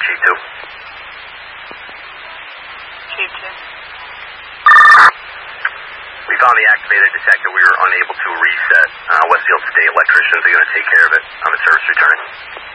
G2. G2. We found the activated detector. We were unable to reset. Westfield State electricians are going to take care of it on the service returning.